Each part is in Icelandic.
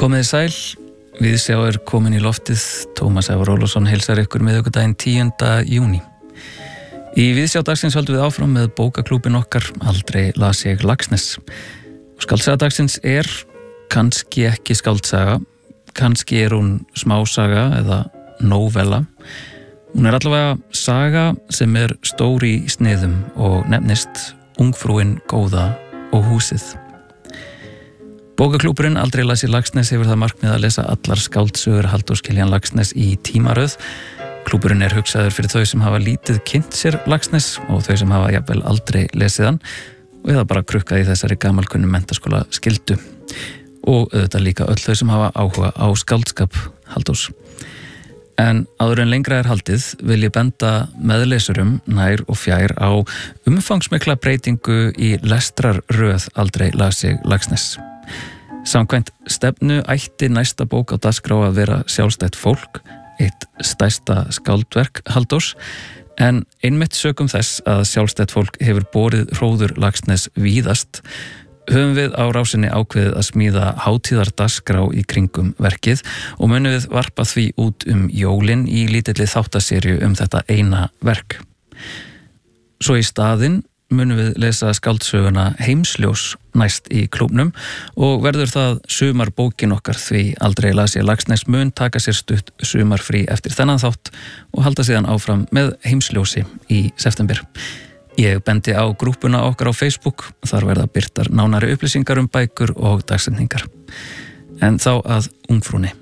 Komið sæl, Viðsjá komin í loftið, Tómas Ævar Ólafsson heilsar ykkur miðvikudaginn 10. júní. Í Viðsjá dagsins höldum við áfram með bókaklúbin okkar, Aldrei las ég Laxness. Skáldsaga dagsins kannski ekki skáldsaga, kannski hún smásaga eða nóvella. Hún allavega saga sem stór í sniðum og nefnist Ungfrúin góða og húsið. Bókaklúburinn Aldrei las ég Laxness hefur það markmið að lesa allar skáldsögur Halldórs Kiljan Laxness í tímaröð. Klúburinn hugsaður fyrir þau sem hafa lítið kynnt sér Laxness og þau sem hafa jafnvel aldrei lesið hann og eða bara krukkað í þessari gamalkunnum menntaskóla skyldu. Og auðvitað líka öll þau sem hafa áhuga á skáldskap Halldórs. En áður en lengra haldið vil ég benda meðlesurum nær og fjær á umfangsmikla breytingu í lestrarröð Aldrei las ég Laxness. Samkvæmt stefnu ætti næsta bók á dagskrá að vera sjálfstætt fólk, eitt stærsta skáldverk Halldórs, en einmitt sökum þess að sjálfstætt fólk hefur borið hróður Laxness víðast, höfum við á rásinni ákveðið að smíða hátíðardagskrá í kringum verkið og munum við varpa því út jólin í lítilli þáttaserju þetta eina verk. Svo í staðinn munum við lesa skáldsöguna Heimsljós næst í klúbnum og verður það sumarbókin okkar því Aldrei las ég Laxness mun taka sér stutt sumarfrí eftir þennan þátt og halda síðan áfram með Heimsljósi í september. Ég bendi á grúppuna okkar á Facebook, þar verða birtar nánari upplýsingar bækur og dagsetningar. En þá að Ungfrúnni.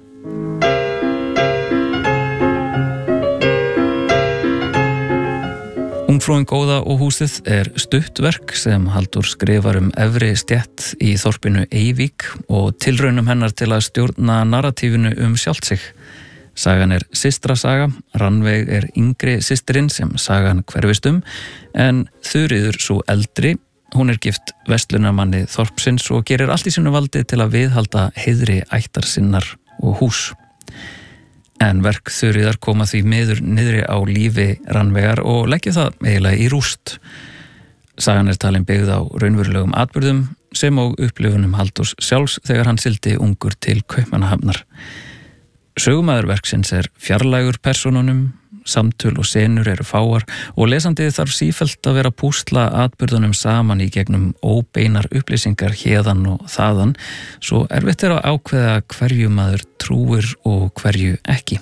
Ungfrúin góða og húsið stuttverk sem Halldór skrifar efri stétt í þorpinu Eyvík og tilraunum hennar til að stjórna narratífinu sjálft sig. Sagan systrasaga, Rannveig yngri systirinn sem sagan hverfist en Þuríður sú eldri, hún gift verslunarmanni þorpsins og gerir allt í sínu valdi til að viðhalda heiðri ættar sinnar og hús. En verk Þuríðar koma því miður niðri á lífi Rannveigar og leggja það eiginlega í rúst. Sagan talin byggð á raunverulegum atburðum sem og upplifunum Halldórs sjálfs þegar hann sigldi ungur til Kaupmannahafnar. Sögumaður verksins fjarlægur persónunum, samtöl og senur fáar og lesandi þarf sífellt að vera að púsla atburðunum saman í gegnum óbeinar upplýsingar héðan og þaðan, svo erfitt að ákveða hverju maður trúir og hverju ekki.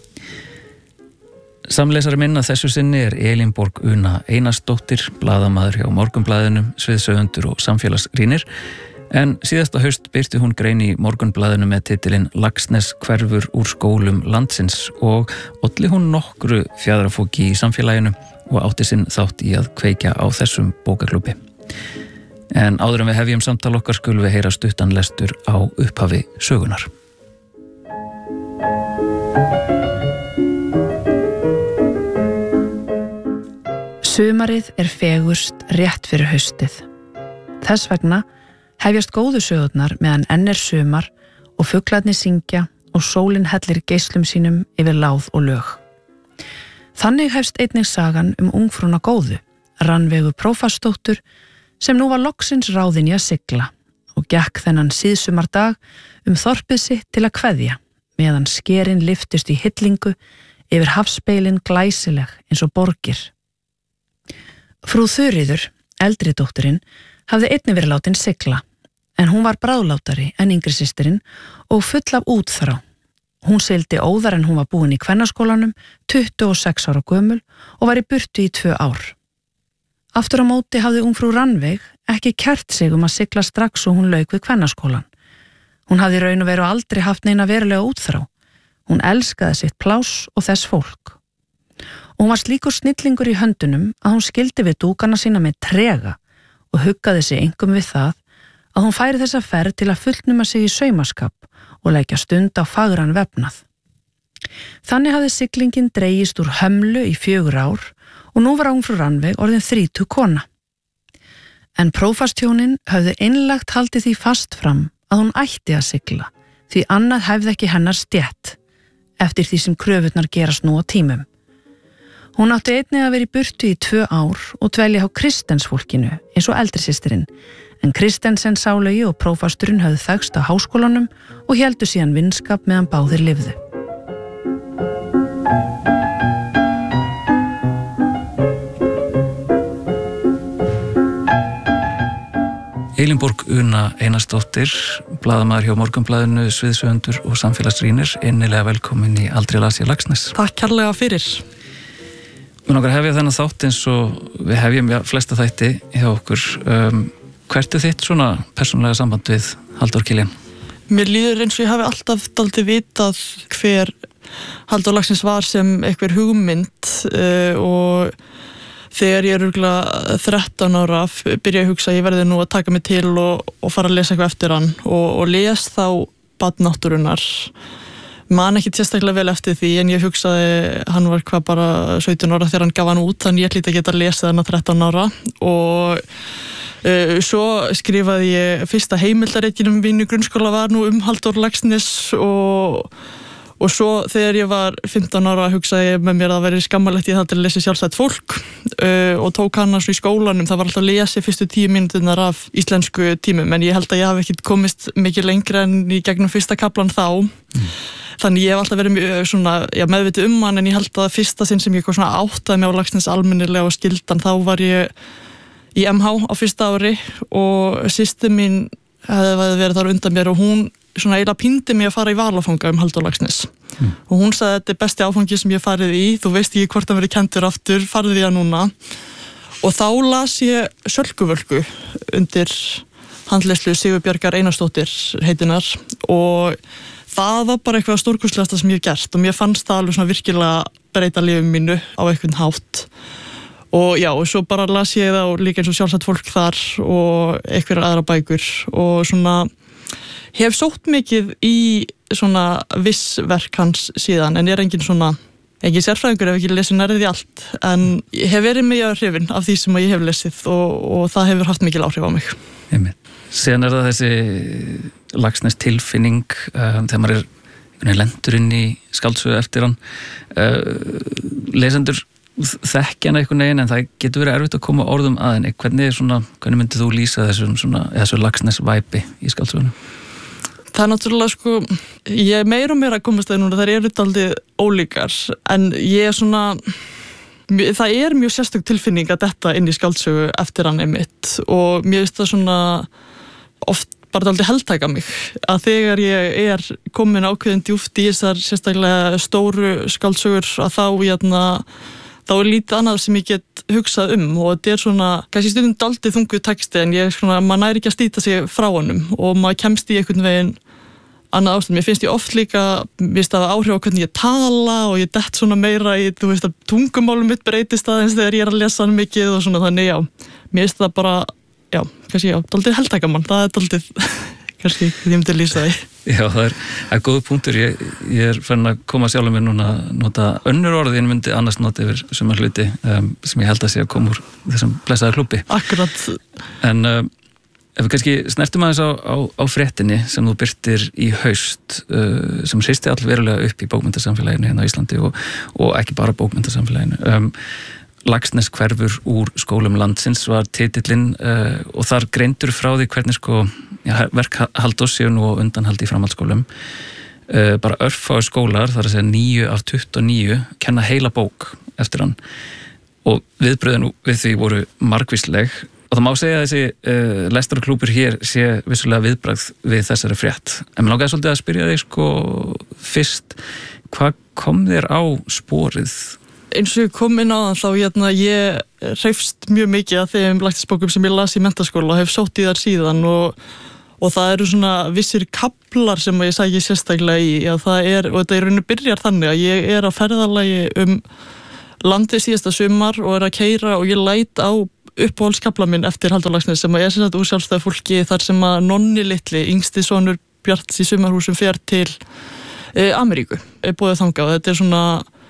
Samlesari minn að þessu sinni Elín Borg Una Einarsdóttir, blaðamaður hjá Morgunblaðinu, sviðsöfundur og samfélagsrýnir, en síðasta haust birti hún grein í Morgunblaðinu með titilinn Laxness hverfur úr skólum landsins og olli hún nokkru fjaðrafóki í samfélaginu og átti sinn þátt í að kveikja á þessum bókaklúbbi. En áður en við hefjum samtal okkar skulum við heyra stuttan lestur á upphafi sögunar. Sumarið fegurst rétt fyrir haustið. Þess vegna hefjast góðu sögurnar meðan enn sumar og fuglarnir syngja og sólin hellir geislum sínum yfir láð og lög. Þannig hefst einnig sagan Ungfrúna góðu, Rannveigu prófastsdóttur, sem nú var loksins ráðin í að sigla og gekk þennan síðsumardag þorpið sitt til að kveðja, meðan skerin lyftist í hillingu yfir hafspeilin glæsileg eins og borgir. Frú Þuríður, eldri dótturinn, hafði einnig verið látin sigla, en hún var bráðlátari en yngri systirinn og full af útþrá. Hún sigldi óðar en hún var búin í kvennaskólanum, 26 ára gömul og var í burtu í 2 ár. Aftur á móti hafði ungfrú Rannveig ekki kært sig að sigla strax og hún lauk við kvennaskólan. Hún hafði í raun og veru aldrei haft neina verulega útþrá. Hún elskaði sitt pláss og þess fólk. Og hún var slíkur snillingur í höndunum að hún skildi við dúkana sína með trega og huggaði sig einkum við það að hún færi þessa ferð til að fullnuma sig í saumaskap og leggja stund á fagran vefnað. Þannig hafði siglingin dregist úr hömlu í 4 ár og nú var ungfrú Rannveig orðin 30 kona. En prófastjónin höfðu einlægt haldið því fast fram að hún ætti að sigla, því annað hefði ekki hennar stétt, eftir því sem kröfurnar gerast nú á tímum. Hún átti einnig að vera í burtu í 2 ár og dvelja á kristensfólkinu eins og eldri systirinn, en Kristensen Sálugi og prófasturinn höfðu þekkst á háskólanum og héldu síðan vinskap meðan báðir lifðu. Elínborg Una Einarsdóttir, blaðamaður hjá Morgunblaðinu, sviðshöfundur og samfélagsrýnir, innilega velkomin í Aldrei las ég Laxness. Takk kærlega fyrir. Mér langar að hefja þennan þátt eins og við hefjum flesta þætti hjá okkur. Hvert þitt svona persónulega samband við Halldór Kiljan? Mér líður eins og ég hafi alltaf dálítið vitað hver Halldór Laxness var sem einhver hugmynd og þegar ég örugglega 13 ára byrja að hugsa að ég verði nú að taka mig til og fara að lesa eitthvað eftir hann og les þá Barn náttúrunnar. Man ekki sérstaklega vel eftir því en ég hugsaði hann var hvað bara 17 ára þegar hann gaf hann út, þannig ég hlýt að geta lesið hann að 13 ára og svo skrifaði ég fyrsta heimildarritinu mínu í grunnskóla var nú Halldór Laxness og svo þegar ég var 15 ára hugsaði ég með mér að það væri skammarlegt ég það til að lesa sjálfstætt fólk og tók hann í skólanum, það var alltaf að lesa fyrstu 10 mínúturnar af íslensku tímum en ég held að ég hafi ekkert komist mikið lengra en í gegnum fyrsta kaflan þá þannig ég hef alltaf verið mjög svona, meðvitið hann en ég held að fyrsta sinn sem ég svona áttaði mig á Laxness almennilega og skildan þá var ég í MH á fyrsta ári og systir mín hefði verið þar undan mér og hún svona eiginlega píndi mig að fara í valafanga Halldór Laxness og hún sagði þetta er besti áfangi sem ég farið í, þú veist ekki hvort það verið kenndur aftur, farið í það núna og þá las ég Sölkuvölku undir handleiðslu Sigurbjargar Einarsdóttir heitinnar og það var bara eitthvað stórkostlegasta sem ég hef gert og mér fannst það alveg svona virkilega breyta lífið mínu á einhvern hátt og já, og svo bara las ég það og líka eins og sjálfsagt fólk þar og einhverjar aðra bækur og svona hef sótt mikið í svona viss verk hans síðan en engin sérfræðingur ef ekki lesið nærði allt en ég hef verið mjög hrifin af því sem ég hef lesið og það hefur haft mikil áhrif á mig. Síðan það þessi Laxness tilfinning þegar maður lendur inn í skáldsögu eftir hann lesendur þekkja hann einhvern veginn en það getur verið erfitt að koma orðum að henni. Hvernig myndir þú lýsa þessu Laxness væpi í skáldsögunum? Það er náttúrulega ég er meira og meira að komast það núna, það eru dálítið ólíkar en ég það er mjög sérstök tilfinning að detta inn í skáldsögu eftir hann einmitt og mér finnst það svona oft bara dálítið heltæka mig að þegar ég er komin ákveðin djúpt í þessar sérstaklega stóru skáldsögur að þá er lítið annað sem ég get hugsað og þetta er svona, kannski stundum dálítið þungu texti en maður næri ekki að slíta sig frá honum og maður kemst í einhvern veginn annað ástand. Mér finnst ég oft líka, það áhrif á hvernig ég tala og ég dett svona meira í, þú veist að tungumálum mitt breytist aðeins þegar ég er að lesa hann mikið og svona þannig mér finnst það bara, kannski dálítið heltækamann, það er dálítið, kannski ég myndi lýsa því. Já, það er góð punktur. Ég er farin að koma sjálfur mér núna að nota önnur orð en myndi annars nota yfir sumar hluti sem ég held að sé að koma úr þessum blessaða klúbbi. Akkurat. En ef við kannski snertum aðeins á fréttinni sem þú birtir í haust sem hristi allverulega upp í bókmenntasamfélaginu hérna á Íslandi og ekki bara bókmenntasamfélaginu. Laxness hverfur úr skólum landsins var titillinn og þar greindur frá því hvernig verk Halldórs séu nú á undanhaldi í framhaldsskólum. Bara örfáir skólar, þar að segja 9 af 29, kenna heila bók eftir hann og viðbröðin við því voru margvísleg og það má segja að þessi lestarklúbur hér sé vissulega viðbragð við þessari frétt. En mér langaði svolítið að spyrja þig fyrst, hvað kom þér á sporið? Eins og ég kom inn á þann þá ég hreifst mjög mikið af þeim læknisbókum sem ég las í menntaskóla og hef sótt í þar síðan og það eru svona vissir kaplar sem ég sæki sérstaklega í og þetta í rauninu byrjar þannig að ég er á ferðalagi landið síðasta sumar og er að keyra og ég læt á uppáhaldskafla minn eftir Halldór Laxness sem er sem sagt úr sjálfstæðu fólki þar sem að Nonni litli, yngsti sonur Bjarts í sumarhúsum fer til Ameríku, er búið þangað og þetta er svona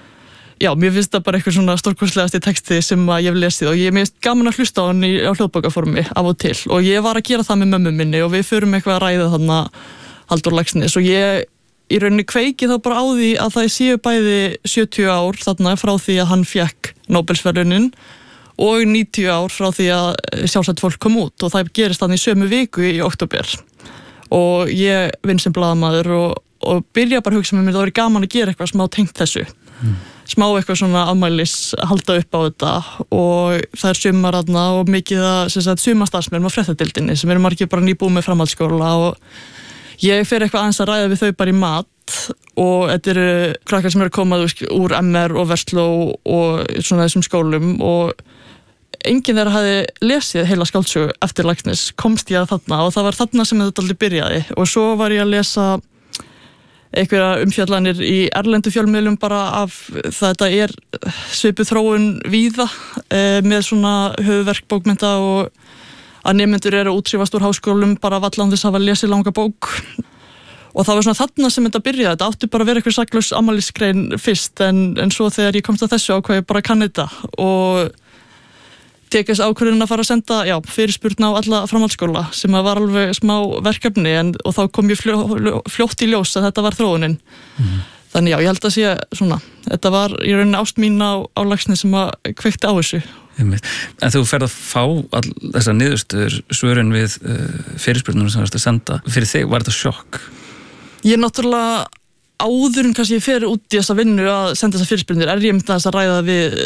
mér finnst það bara eitthvað svona stórkostlegasti texti sem ég hef lesið og ég er mest gaman að hlusta á hann á hljóðbókaformi af og til og ég var að gera það með mömmu minni og við förum eitthvað að ræða þarna Halldór Laxness og ég í rauninni kveiki þá bara á því að það séu bæði 70 ár þarna frá því að hann fékk Nóbelsverðlaunin og 90 ár frá því að sjálfstætt fólk kom út og það gerist þannig í sömu viku í október og ég vinn sem blaðamaður og byrja bara að hugsa með mér það væri gaman að gera eitthvað smá tengt þessu smá eitthvað svona afmælis halda upp á þetta og það sumar þarna og mikið að sumarstarfsmenn á fréttadeildinni sem eru margir bara nýbúið með framhaldsskóla og ég fer eitthvað aðeins að ræða við þau bara í mat og þetta eru krakkar sem eru komað úr MR og Versló og svona þessum skólum og enginn þeirra hafði lesið heila skáldsögu eftir Laxness komst ég að þarna og það var þarna sem þetta aldrei byrjaði og svo var ég að lesa einhverja umfjallanir í erlendu fjölmiðlum bara af þetta svipuð þróun víða með svona höfuðverk bókmennta og að nemendur eru að útskrifast úr háskólum bara vallan þess að hafa lesið langa bók og það var svona þarna sem þetta byrjaði þetta átti bara að vera eitthvað saklaus afmælisgrein fyrst en svo þegar ég komst að þessu ákvað ég bara kann þetta og tekast ákvörðun að fara að senda fyrirspurn á alla framhaldsskóla sem var alveg smá verkefni og þá kom ég fljótt í ljós að þetta var þróunin þannig ég held að sé svona þetta var í rauninni ást mín á Laxness sem að kveikti á þessu En þú ferð að fá þessar niðurstöður svörin við fyrirspurnum sem þú varst að senda fyrir þig, var þetta sjokk? Ég náttúrulega áður en kannski ég fer út í þessa vinnu að senda þessar fyrirspurnir ég myndi að ræða við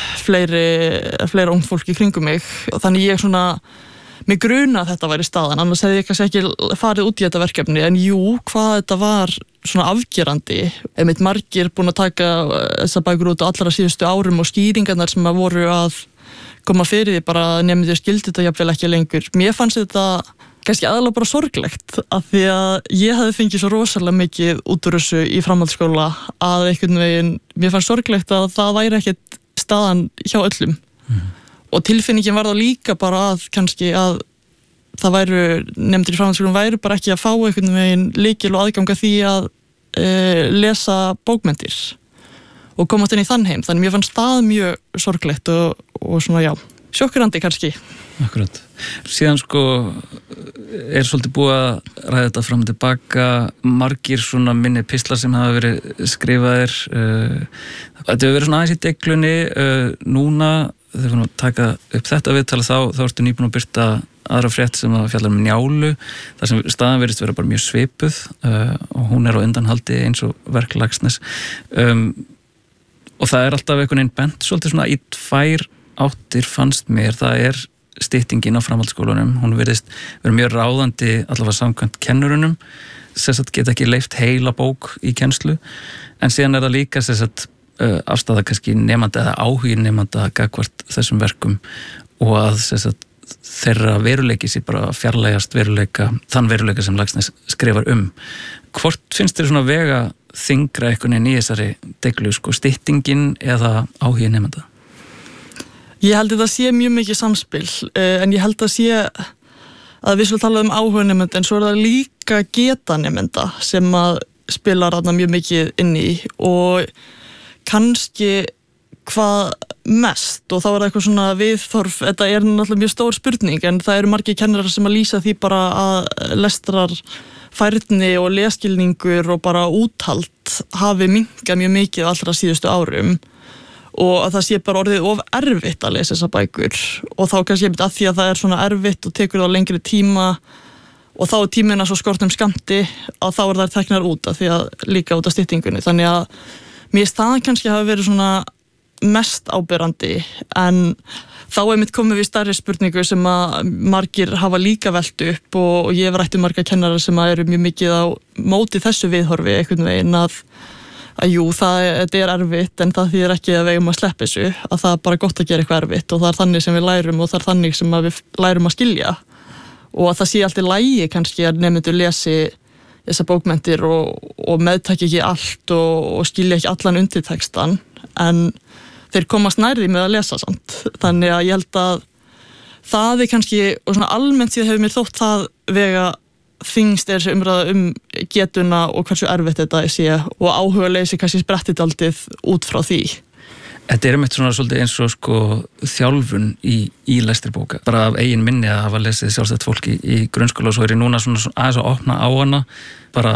fleira ung fólk í kringum mig og þannig ég svona mig gruna að þetta væri staðan annars hefði ég kannski ekki farið út í þetta verkefni en jú, hvað þetta var svona afgerandi einmitt margir búin að taka þessa bækur út á allra síðustu árum og skýringarnar sem að voru að koma fyrir því bara nefnir skildi þetta jafnvel ekki lengur mér fannst þetta kannski aðalega bara sorglegt af því að ég hefði fengið svo rosalega mikið út úr þessu í framhaldsskóla að einhvern veginn, mér fannst sorglegt að það væri ekkert staðan hjá öllum og tilfinningin var þá líka bara að kannski að það væru, nefndir í framhaldsskólum væru bara ekki að fá einhvern veginn lykil og aðganga því að lesa bókmenntir og komast inn í þann heim, þannig mér fannst það mjög sorglegt og svona sjokkrandi kannski. Akkurat. Síðan svolítið búið að ræða þetta fram og tilbaka, margir svona minni pistlar sem hafa verið skrifaðir. Þetta hefur verið svona aðeins í deglunni. Núna, þegar við erum að taka upp þetta viðtala þá ertu nýbúin að birta aðra frétt sem að fjallar Njálu, þar sem staðan verðist vera bara mjög svipuð og hún á undanhaldi eins og verk Laxness. Og það alltaf einhvern veginn bent svolítið svona í tvær áttir fannst mér, það styttingin á framhaldsskólanum, hún verðist vera mjög ráðandi allavega samkvæmt kennurunum, geta ekki leyft heila bók í kennslu, en síðan það líka afstæða kannski nemanda eða áhugin nemanda gagnvart þessum verkum og að þeirra veruleiki sé bara fjarlægast þann veruleika sem Laxness skrifar Hvort finnst þér svona vega þyngra einhvern veginn í þessari deglu, styttingin eða áhugin nemanda? Ég held að þetta sé mjög mikið samspil en ég held að sé að við tala áhuga nemenda en svo það líka geta nemenda sem að spila mjög mikið inn í og kannski hvað mest og þá það eitthvað svona viðþorf, þetta náttúrulega mjög stór spurning en það eru margir kennarar sem að lýsa því bara að lestrar færni og leskilningur og bara úthald hafi minnkað mjög mikið allra síðustu árum og að það sé bara orðið of erfitt að lesa þessa bækur og þá kannski að því að það svona erfitt og tekur það lengri tíma og þá tímina svo skortum skammti að þá þær teknar út af því að líka út af styttingunni þannig að mér staðan kannski hafi verið svona mest áberandi en þá komið við stærri spurningu sem að margir hafa líka velt upp og ég hef rætt marga kennarar sem að eru mjög mikið á móti þessu viðhorfi einhvern veginn að jú, þetta erfitt en það þýðir ekki að við eigum að sleppa þessu að það bara gott að gera eitthvað erfitt og það þannig sem við lærum og það þannig sem við lærum að skilja og að það sé allt í lagi kannski að nemendur lesi þessar bókmenntir og meðtaki ekki allt og skilja ekki allan undirtextan en þeir komast nærði með að lesa samt þannig að ég held að það kannski og svona almennt síðan hefur mér þótt það vega þyngst þessi umræða getuna og hversu erfitt þetta sé og áhuga leysi kannski sprettið aldrei út frá því. Þetta einmitt svona svolítið eins og þjálfun í lestri-bóka. Bara af eigin minni að hafa lesið sjálfstætt fólki í grunnskóla og svo ég núna svona aðeins að opna á hana bara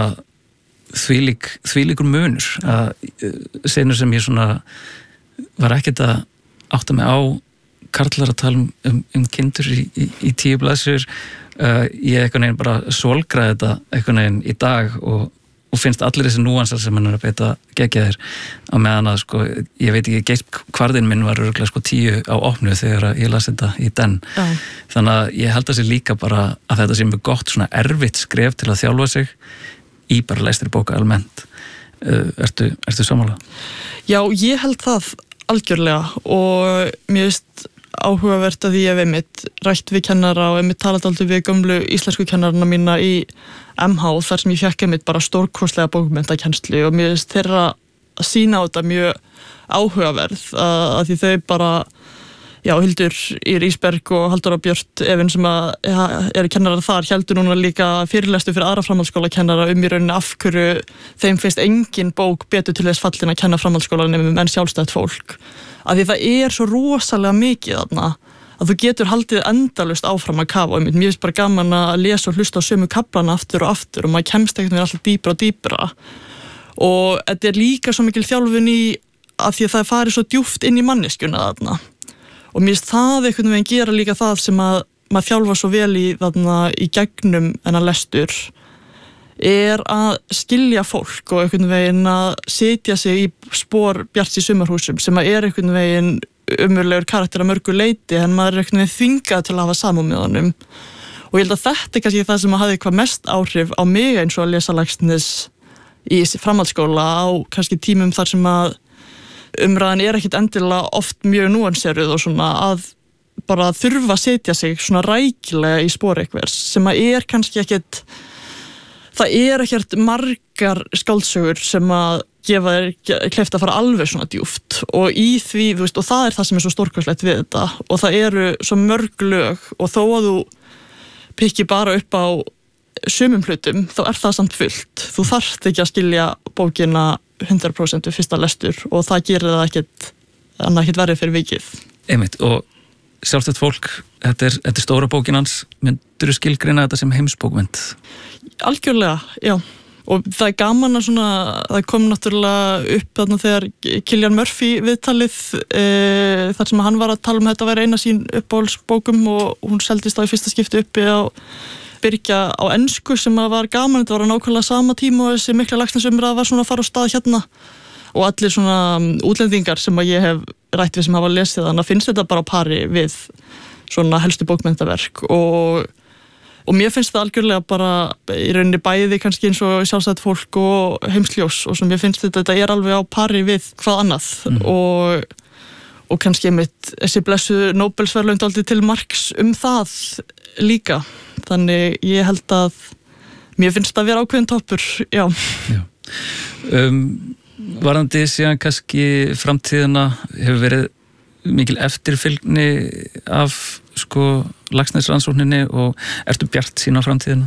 þvílíkur munur að senur sem ég svona var ekkert að átta mig á karlar að tala kindur í 10 blaðsjur, ég einhvern veginn bara svolgraði þetta einhvern veginn í dag og finnst allir þessi núansar sem hann að beita geggjaðir á meðan að sko, ég veit ekki, geistkvarðinn minn var örugglega sko 10 á opnu þegar ég las þetta í den. Þannig að ég held að sé líka bara að þetta sé mjög gott svona erfitt skref til að þjálfa sig í bara lestri bóka almennt. Ertu sammála? Já, ég held það algjörlega og mér finnst áhugavert að ég hef einmitt rætt við kennara og einmitt talað aldrei við gömlu íslensku kennarana mína í MH þar sem ég fékk einmitt bara stórkostlega bókmenntakennslu og mér finnst þeirra að sýna á þetta mjög áhugaverð að því þau bara, Hildur Ýr Ísberg og Halldóra Björt Efinn sem eru kennarar þar héldu núna líka fyrirlestu fyrir aðra framhaldsskólakennara í rauninni af hverju þeim finnst engin bók betur til þess fallin að kenna framhaldsskólanemum en sjálfstætt fólk. Af því það svo rosalega mikið þarna að þú getur haldið endalaust áfram að kafa og mér finnst bara gaman að lesa og hlusta á sömu kaflana aftur og maður kemst ekkert með alltaf dýpra og dýpra og þetta líka svo mikil þjálfun í að því að það farið svo djúpt inn í manneskjuna þarna og mér finnst það einhvern veginn gera líka það sem að maður þjálfa svo vel í þarna í gegnum en að lestur að skilja fólk og einhvern veginn að setja sig í spor Bjarts í sumarhúsum sem að einhvern veginn umurlegur karakter að mörgu leyti en maður einhvern veginn þvingað til að hafa samúð með honum og ég held að þetta kannski það sem hafði hvað mest áhrif á mig eins og að lesa Laxness í framhaldsskóla á kannski tímum þar sem að umræðan ekkert endilega oft mjög núanseruð og svona að bara þurfa að setja sig svona rækilega í spor einhvers sem að kannski ekkert það ekkert margar skáldsögur sem að gefa þér kleift að fara alveg svona djúpt og í því, þú veist, og það það sem svo stórkostlegt við þetta og það svo mörg lög og þó að þú pikki bara upp á sumum hlutum, þá það samt fullt. Þú þarft ekki að skilja bókina 100% við fyrsta lestur og það gerir það ekkert verið fyrir vikið. Einmitt, og sjálfstætt fólk, þetta stóra bókin hans, myndirðu skilgreina þetta sem heimsbókmynd? Algjörlega, já. Og það gaman að svona, það kom náttúrulega upp þarna þegar Cillian Murphy viðtalið þar sem hann var að tala þetta væri eina sín uppáhaldsbókum og hún seldist á í fyrsta skipti uppi á Byrgja á ensku sem að var gaman, þetta var á nákvæmlega sama tíma og þessi mikla Laxness-umræða var svona að fara á stað hérna og allir svona útlendingar sem að ég hef rætt við sem hafa lesið þannig að finnst þetta bara á pari við svona helstu bókmenntaverk og mér finnst það algjörlega bara í rauninni bæði kannski eins og sjálfstætt fólk og heimsljós og sem ég finnst þetta alveg á pari við hvað annað og kannski einmitt þessi blessuðu Nóbelsverðlaun dálítið til marks það líka. Þannig ég held að mér finnst það að vera ákveðin toppur, já. Varðandi síðan kannski framtíðina hefur verið mikil eftirfylgni af Laxness-rannsókninni og ertu bjartsýn á framtíðina?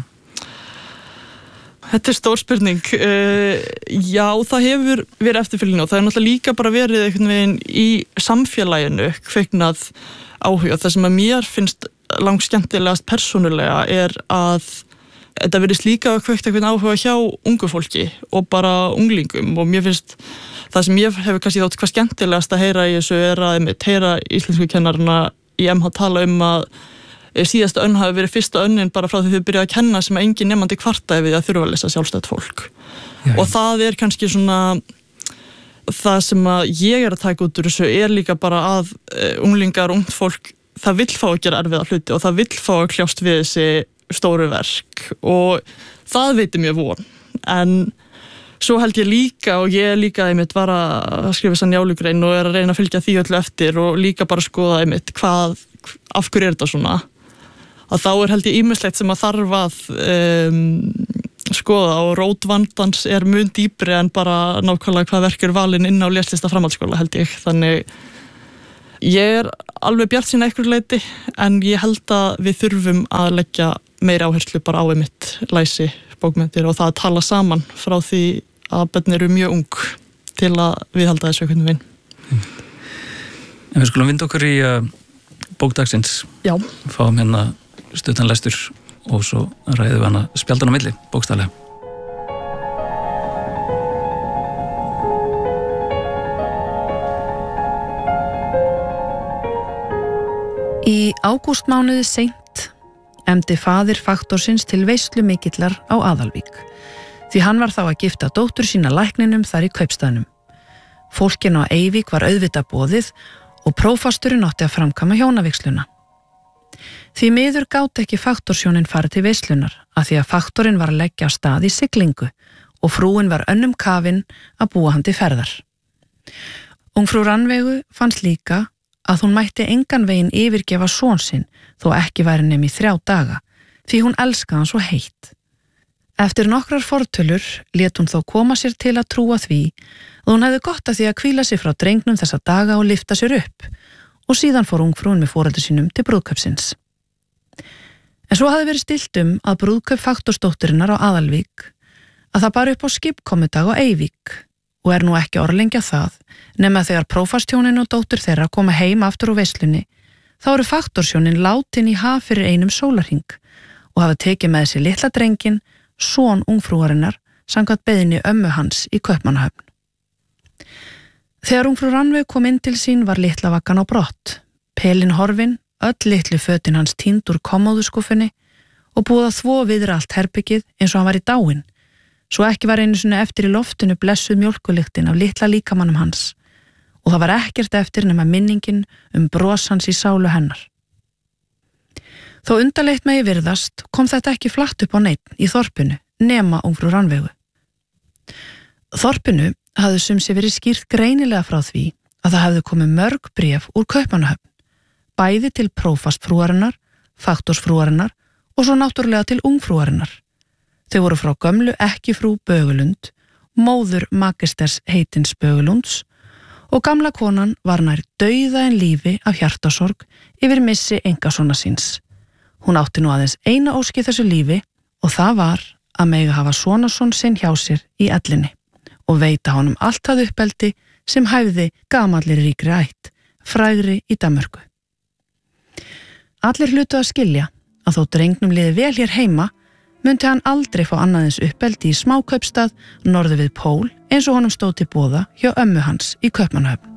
Þetta stór spurning. Já, það hefur verið eftirfylgni og það náttúrulega líka bara verið einhvern veginn í samfélaginu kveiknað áhuga. Það sem að mér finnst langt skemmtilegast persónulega að þetta virðist líka kveikt einhvern áhuga hjá ungu fólki og bara unglingum og mér finnst það sem ég hefur kannski þótt hvað skemmtilegast að heyra í þessu að heyra íslensku kennarana í MH tala að síðasta önn hafi verið fyrsta önnin bara frá því þau byrjaði að kenna sem að engin nemandi kvartaði við að þurfa að lesa sjálfstætt fólk. Já. Og það kannski svona það sem að ég að taka út úr þessu líka bara að unglingar og ungt fólk það vill fá að gera erfiða hluti og það vill fá að kljást við þessi stóru verk og það veitir mér von en svo held ég líka og ég líka einmitt var að skrifa þessa njálugrein og að reyna að fylgja því öllu eftir og líka bara skoða einmitt af hverju þetta svona að þá held ég ýmislegt sem að þarf að skoða og rót vandans mun dýpri en bara nákvæmlega hvað verk valin inn á leslista framhaldsskóla held ég þannig ég alveg bjartsýn að einhverju leyti en ég held að við þurfum að leggja meiri áherslu bara á einmitt læsi bókmenntir og það að tala saman frá því að börn eru mjög ung til að viðhalda þessu einhvern veginn. En við skulum vinda okkur í bókdagsins. Já. Fáum hérna stuttan lestur og svo ræðum við hana spjaldan á milli, bókstaflega. Í ágústmánuði seint efndi faðir faktorsins til veislu mikillar á Aðalvík, því hann var þá að gifta dóttur sína lækninum þar í kaupstaðnum. Fólkin á Eyvík var auðvitað boðið og prófasturinn átti að framkvæma hjónavígsluna. Því miður gátt ekki faktorshjónin farið til veislunar af því að faktorinn var að leggja á stað í siglingu og frúin var önnum kafin að búa hann til ferðar. Ungfrú Rannveigu fannst líka að hún mætti engan veginn yfirgefa son sinn þó ekki væri nema í 3 daga, því hún elskaði hann svo heitt. Eftir nokkrar fortölur lét hún þó koma sér til að trúa því að hún hefði gott af því að hvíla sig frá drengnum þessa daga og lyfta sér upp, og síðan fór ungfrúin með foreldrum sínum til brúðkaupsins. En svo hafði verið stillt að brúðkaup faktorsdótturinnar á Aðalvík að það bar upp á skipkomudag á Eyvík, og nú ekki orðlengja það, nema þegar prófasthjónin og dóttur þeirra koma heim aftur úr veislunni, þá eru faktorshjónin látin í haf fyrir 1 sólarhring og hafa tekið með sér litla drenginn, son ungfrúarinnar, samkvæmt beiðni ömmu hans í Kaupmannahöfn. Þegar ungfrú Rannveig kom inn til sín var litla vaggan á brott, pelin horfin, öll litlu fötin hans týnd úr kommóðuskúfunni og búið að þvo viðra allt herbyggið eins og hann var í dáin, svo ekki var einu sinni eftir í loftinu blessuð mjólkulyktin af litla líkamannum hans, og það var ekkert eftir nema minningin bros hans í sálu hennar. Þó undarlegt megi virðast kom þetta ekki flatt upp á neinn í þorpinu nema ungfrú Rannveigu. Þorpinu hafði sumsi verið skýrt greinilega frá því að það hefði komið mörg bréf úr Kaupmannahöfn, bæði til prófastfrúarinnar, faktorsfrúarinnar og svo náttúrulega til ungfrúarinnar. Þau voru frá gömlu ekkifrú Bögulund, móður magisters heitins Bögulunds, og gamla konan var nær dauða en lífi af hjartasorg yfir missi einkasona síns. Hún átti nú aðeins eina ósk í þessu lífi og það var að mega hafa sonason sinn hjá sér í ellinni og veita honum allt það uppeldi sem hæfði gamallir ríkri ætt, frægri í Danmörku. Allir hlutu að skilja að þó drengnum liði vel hér heima, myndi hann aldrei fá annaðins uppeldi í smákaupstað norður við Pól eins og honum stóð til boða hjá ömmu hans í Kaupmannahöfn.